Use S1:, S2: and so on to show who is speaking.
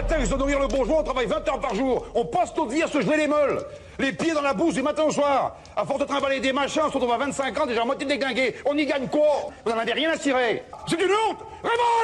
S1: prétexte de nourrir le bourgeois, on travaille 20 heures par jour. On passe notre vie à se geler les meules. Les pieds dans la bouse du matin au soir. À force de trimballer des machins, on se retrouve à 25 ans, déjà à moitié déglingué. On y gagne quoi? Vous n'en avez rien à cirer. C'est une honte! Révolte!